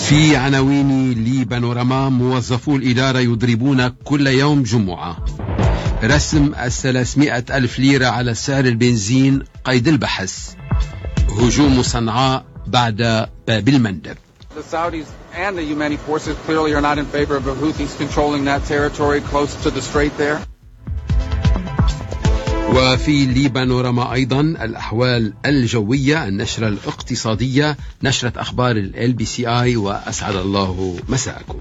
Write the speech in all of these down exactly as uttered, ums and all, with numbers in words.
في عناوين لبانوراما: موظفو الإدارة يضربون كل يوم جمعة. رسم الثلاثمائة ألف ليرة على سعر البنزين قيد البحث. هجوم صنعاء بعد باب المندب. The Saudis and the Yemeni forces clearly are not in favor of the Houthis controlling that territory close to the strait there. وفي لبانوراما أيضا الأحوال الجوية، النشرة الاقتصادية، نشرة أخبار ال بي سي آي، وأسعد الله مساءكم.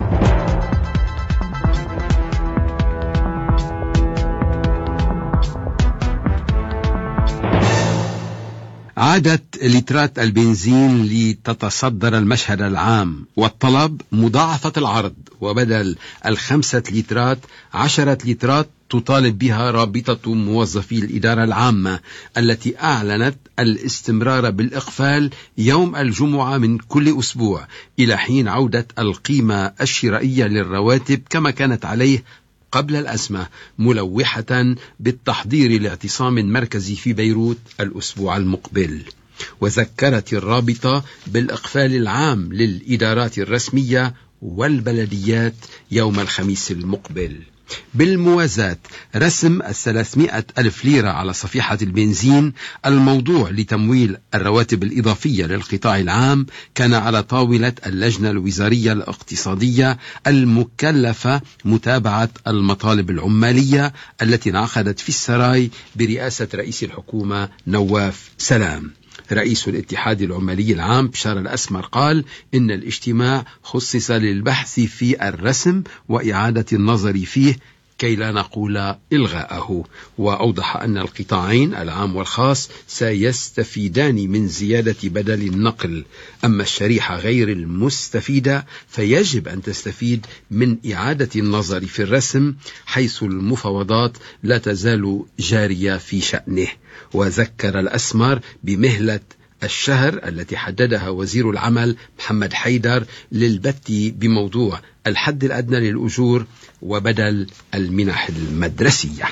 عادت لترات البنزين لتتصدر المشهد العام، والطلب مضاعفة العرض، وبدل الخمسة لترات عشرة لترات تطالب بها رابطة موظفي الإدارة العامة، التي أعلنت الاستمرار بالإقفال يوم الجمعة من كل أسبوع إلى حين عودة القيمة الشرائية للرواتب كما كانت عليه قبل الأزمة، ملوحة بالتحضير لاعتصام مركزي في بيروت الأسبوع المقبل. وذكرت الرابطة بالإقفال العام للإدارات الرسمية والبلديات يوم الخميس المقبل. بالموازاة، رسم الثلاثمائة ألف ليرة على صفيحة البنزين الموضوع لتمويل الرواتب الإضافية للقطاع العام كان على طاولة اللجنة الوزارية الاقتصادية المكلفة متابعة المطالب العمالية التي انعقدت في السراي برئاسة رئيس الحكومة نواف سلام. رئيس الاتحاد العمالي العام بشار الأسمر قال إن الاجتماع خصص للبحث في الرسم وإعادة النظر فيه كي لا نقول إلغاءه، وأوضح أن القطاعين العام والخاص سيستفيدان من زيادة بدل النقل، أما الشريحة غير المستفيدة فيجب أن تستفيد من إعادة النظر في الرسم، حيث المفاوضات لا تزال جارية في شأنه. وذكر الأسمر بمهلة الشهر التي حددها وزير العمل محمد حيدر للبت بموضوع الحد الأدنى للأجور وبدل المنح المدرسية.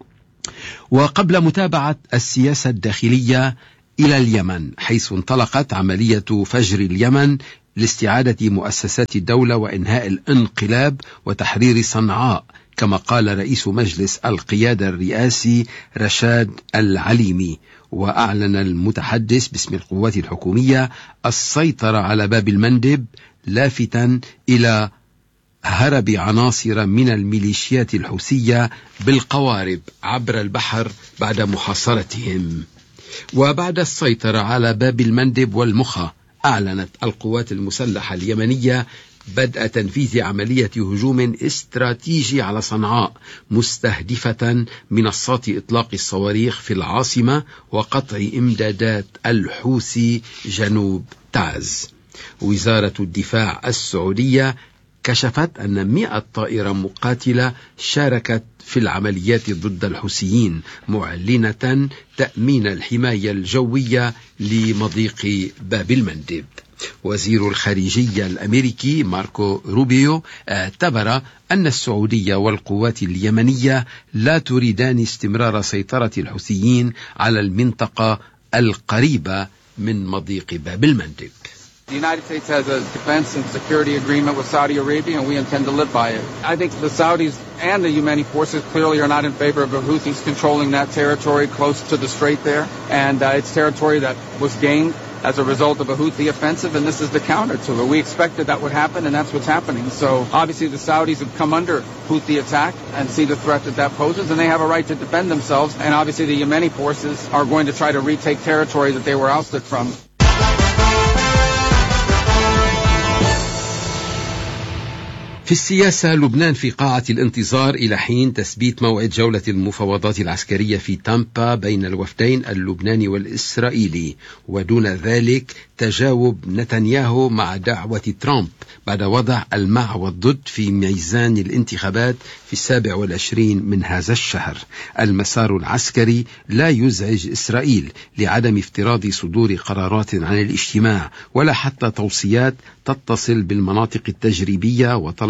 وقبل متابعة السياسة الداخلية إلى اليمن، حيث انطلقت عملية فجر اليمن لاستعادة مؤسسات الدولة وإنهاء الانقلاب وتحرير صنعاء، كما قال رئيس مجلس القيادة الرئاسي رشاد العليمي. وأعلن المتحدث باسم القوات الحكومية السيطرة على باب المندب، لافتا إلى هرب عناصر من الميليشيات الحوثية بالقوارب عبر البحر بعد محاصرتهم. وبعد السيطرة على باب المندب والمخا، أعلنت القوات المسلحة اليمنية بدء تنفيذ عملية هجوم استراتيجي على صنعاء، مستهدفة منصات إطلاق الصواريخ في العاصمة وقطع إمدادات الحوثي جنوب تعز. وزارة الدفاع السعودية كشفت أن مئة طائرة مقاتلة شاركت في العمليات ضد الحوثيين، معلنة تأمين الحماية الجوية لمضيق باب المندب. وزير الخارجية الأمريكي ماركو روبيو اعتبر أن السعودية والقوات اليمنية لا تريدان استمرار سيطرة الحوثيين على المنطقة القريبة من مضيق باب المندب. The United States has a defense and security agreement with Saudi Arabia, and we intend to live by it. I think the Saudis and the Yemeni forces clearly are not in favor of the Houthis controlling that territory close to the strait there, and uh, it's territory that was gained as a result of a Houthi offensive, and this is the counter to it. We expected that would happen, and that's what's happening. So obviously the Saudis have come under Houthi attack and see the threat that that poses, and they have a right to defend themselves, and obviously the Yemeni forces are going to try to retake territory that they were ousted from. في السياسة، لبنان في قاعة الانتظار إلى حين تثبيت موعد جولة المفاوضات العسكرية في تامبا بين الوفدين اللبناني والإسرائيلي، ودون ذلك تجاوب نتنياهو مع دعوة ترامب بعد وضع المع والضد في ميزان الانتخابات في السابع والعشرين من هذا الشهر. المسار العسكري لا يزعج إسرائيل لعدم افتراض صدور قرارات عن الاجتماع ولا حتى توصيات تتصل بالمناطق التجريبية وطلب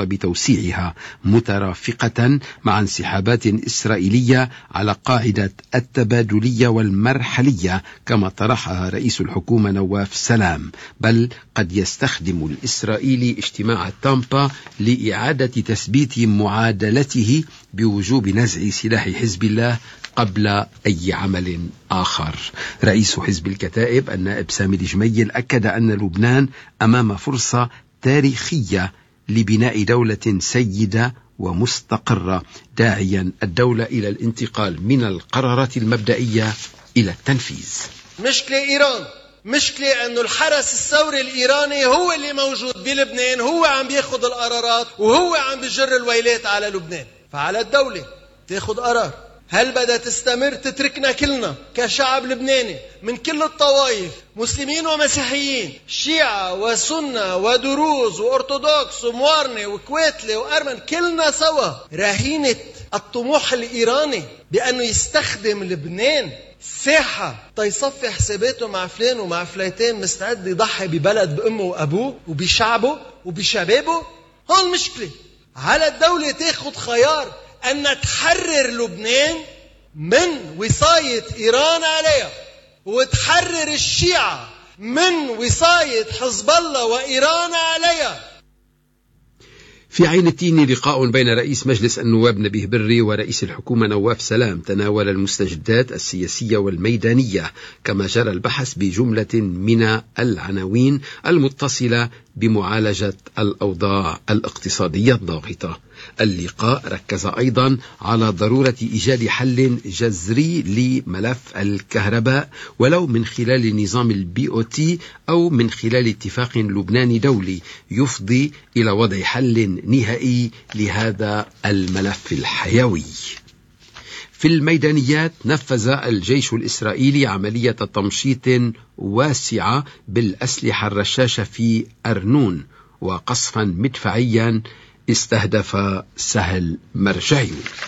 طلب توسيعها مترافقة مع انسحابات إسرائيلية على قاعدة التبادلية والمرحلية كما طرحها رئيس الحكومة نواف سلام، بل قد يستخدم الإسرائيلي اجتماع تامبا لإعادة تثبيت معادلته بوجوب نزع سلاح حزب الله قبل أي عمل آخر. رئيس حزب الكتائب النائب سامي الجميل أكد أن لبنان أمام فرصة تاريخية لبناء دولة سيدة ومستقرة، داعيا الدولة إلى الانتقال من القرارات المبدئية إلى التنفيذ. مشكلة إيران، مشكلة أنه الحرس الثوري الإيراني هو اللي موجود بلبنان، هو عم بياخد القرارات وهو عم بيجر الويلات على لبنان. فعلى الدولة تاخد قرار، هل بدها تستمر تتركنا كلنا كشعب لبناني من كل الطوائف، مسلمين ومسيحيين، شيعة وسنة ودروز وأرثوذكس وموارنة وكويتلي وأرمن، كلنا سوا رهينة الطموح الإيراني بأنه يستخدم لبنان ساحة تيصفي حساباته مع فلان ومع فليتين، مستعد يضحي ببلد بأمه وأبوه وبشعبه وبشبابه؟ هون المشكلة. على الدولة تاخد خيار أن تحرر لبنان من وصاية إيران عليها، وتحرر الشيعة من وصاية حزب الله وإيران عليها. في عين التين لقاء بين رئيس مجلس النواب نبيه بري ورئيس الحكومة نواف سلام تناول المستجدات السياسية والميدانية، كما جرى البحث بجملة من العناوين المتصلة بمعالجة الأوضاع الاقتصادية الضاغطة. اللقاء ركز أيضا على ضرورة إيجاد حل جذري لملف الكهرباء، ولو من خلال نظام البي أو تي أو من خلال اتفاق لبناني دولي يفضي إلى وضع حل نهائي لهذا الملف الحيوي. في الميدانيات نفذ الجيش الإسرائيلي عملية تمشيط واسعة بالأسلحة الرشاشة في أرنون، وقصفا مدفعيا استهدف سهل مرجعي.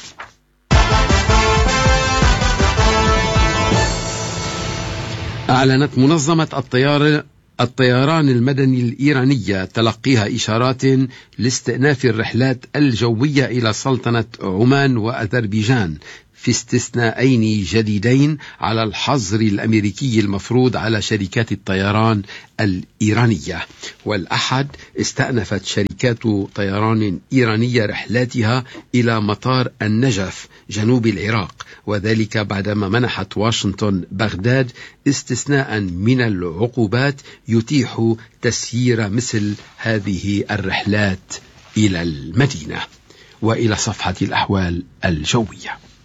أعلنت منظمة الطيار الطيران المدني الإيرانية تلقيها إشارات لاستئناف الرحلات الجوية إلى سلطنة عمان وأذربيجان، في استثناءين جديدين على الحظر الأمريكي المفروض على شركات الطيران الإيرانية. والأحد استأنفت شركات طيران إيرانية رحلاتها إلى مطار النجف جنوب العراق، وذلك بعدما منحت واشنطن بغداد استثناء من العقوبات يتيح تسيير مثل هذه الرحلات إلى المدينة. وإلى صفحة الأحوال الجوية.